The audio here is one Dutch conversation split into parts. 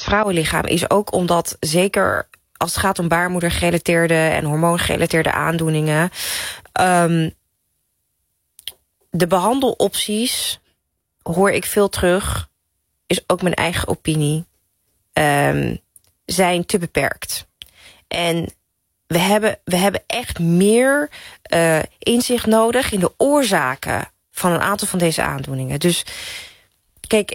het vrouwenlichaam is ook omdat, zeker als het gaat om baarmoedergerelateerde en hormoongerelateerde aandoeningen, de behandelopties, hoor ik veel terug, is ook mijn eigen opinie, zijn te beperkt. En we hebben echt meer inzicht nodig in de oorzaken van een aantal van deze aandoeningen. Dus kijk,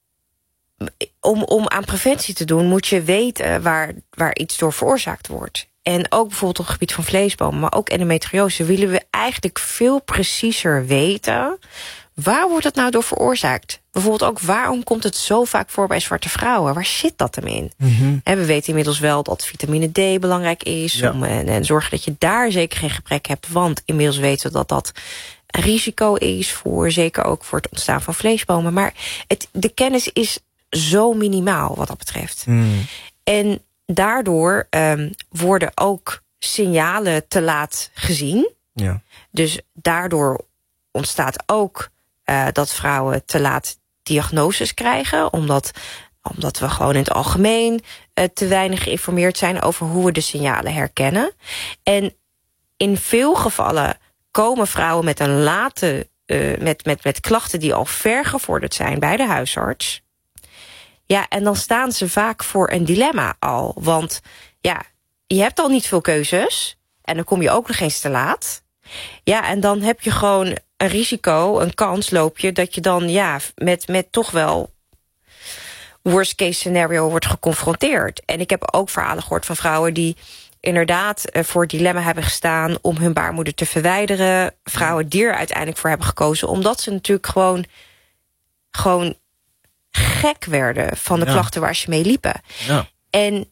om aan preventie te doen, moet je weten waar iets door veroorzaakt wordt. En ook bijvoorbeeld op het gebied van vleesbomen, maar ook endometriose, willen we eigenlijk veel preciezer weten, waar wordt het nou door veroorzaakt? Bijvoorbeeld ook, waarom komt het zo vaak voor bij zwarte vrouwen? Waar zit dat hem in? Mm-hmm. En we weten inmiddels wel dat vitamine D belangrijk is, en zorgen dat je daar zeker geen gebrek hebt, want inmiddels weten we dat een risico is voor, zeker ook voor het ontstaan van vleesbomen. Maar de kennis is zo minimaal wat dat betreft. Mm. En daardoor worden ook signalen te laat gezien. Ja. Dus daardoor ontstaat ook dat vrouwen te laat diagnoses krijgen, omdat we gewoon in het algemeen te weinig geïnformeerd zijn over hoe we de signalen herkennen. En in veel gevallen komen vrouwen met een late met klachten die al ver gevorderd zijn bij de huisarts. Ja, en dan staan ze vaak voor een dilemma al. Want ja, je hebt al niet veel keuzes. En dan kom je ook nog eens te laat. Ja, en dan heb je gewoon een risico, een kans loop je, dat je dan met toch wel worst case scenario wordt geconfronteerd. En ik heb ook verhalen gehoord van vrouwen die inderdaad voor het dilemma hebben gestaan om hun baarmoeder te verwijderen. Vrouwen die er uiteindelijk voor hebben gekozen, omdat ze natuurlijk gewoon gek werden van de klachten waar ze mee liepen. Ja. En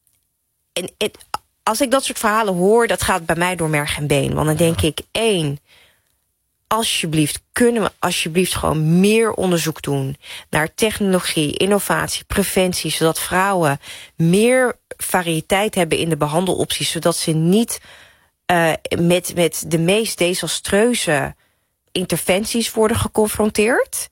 als ik dat soort verhalen hoor, dat gaat bij mij door merg en been. Want dan denk ik, kunnen we alsjeblieft gewoon meer onderzoek doen naar technologie, innovatie, preventie, zodat vrouwen meer variëteit hebben in de behandelopties, zodat ze niet met de meest desastreuze interventies worden geconfronteerd.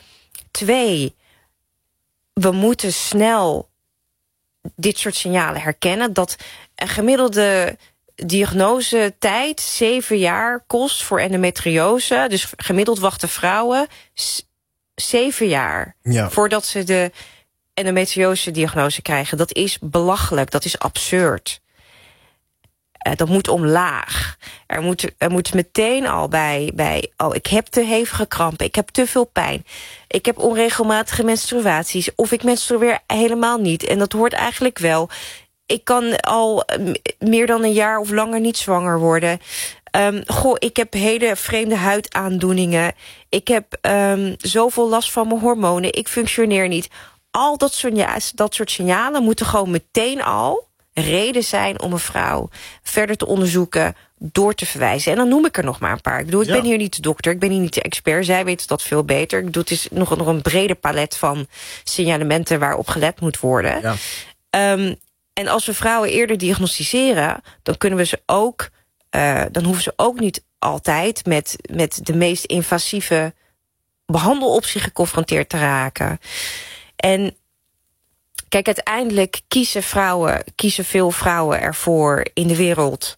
2, we moeten snel dit soort signalen herkennen, dat een gemiddelde diagnosetijd 7 jaar kost voor endometriose. Dus gemiddeld wachten vrouwen 7 jaar voordat ze de endometriose-diagnose krijgen. Dat is belachelijk, dat is absurd. Dat moet omlaag. Er moet meteen al bij ik heb te hevige krampen, ik heb te veel pijn, ik heb onregelmatige menstruaties, of ik menstrueer helemaal niet. En dat hoort eigenlijk wel. Ik kan al meer dan een jaar of langer niet zwanger worden. Ik heb hele vreemde huidaandoeningen. Ik heb zoveel last van mijn hormonen. Ik functioneer niet. Al dat soort signalen moeten gewoon meteen al reden zijn om een vrouw verder te onderzoeken, door te verwijzen. En dan noem ik er nog maar een paar. Ik bedoel, ik ben hier niet de dokter, ik ben hier niet de expert. Zij weten dat veel beter. Ik bedoel, het is nog een breder palet van signalementen waarop gelet moet worden. Ja. En als we vrouwen eerder diagnosticeren, dan kunnen we ze ook, dan hoeven ze ook niet altijd met de meest invasieve behandeloptie geconfronteerd te raken. En kijk, uiteindelijk kiezen veel vrouwen ervoor in de wereld,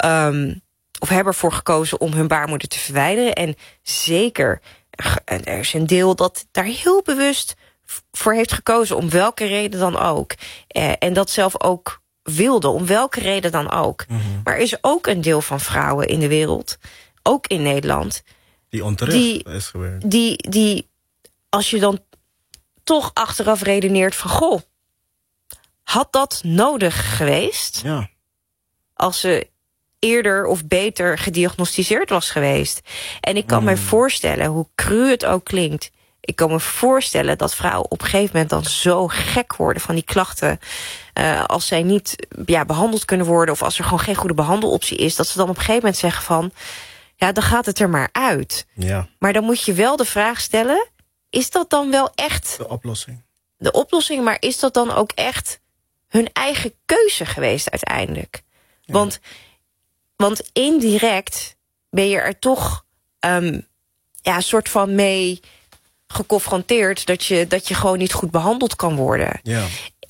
of hebben ervoor gekozen om hun baarmoeder te verwijderen. En zeker, er is een deel dat daar heel bewust voor heeft gekozen, om welke reden dan ook. En dat zelf ook wilde, om welke reden dan ook. Mm-hmm. Maar er is ook een deel van vrouwen in de wereld, ook in Nederland, die onterecht is gebeurd. Die, als je dan toch achteraf redeneert van, goh, had dat nodig geweest? Ja. Als ze eerder of beter gediagnosticeerd was geweest. En ik kan me voorstellen, hoe cru het ook klinkt, ik kan me voorstellen dat vrouwen op een gegeven moment dan zo gek worden van die klachten, als zij niet behandeld kunnen worden, of als er gewoon geen goede behandeloptie is, dat ze dan op een gegeven moment zeggen van, ja, dan gaat het er maar uit. Ja. Maar dan moet je wel de vraag stellen, is dat dan wel echt de oplossing, maar is dat dan ook echt hun eigen keuze geweest uiteindelijk? Ja. Want indirect ben je er toch een soort van mee geconfronteerd dat je gewoon niet goed behandeld kan worden. Ja.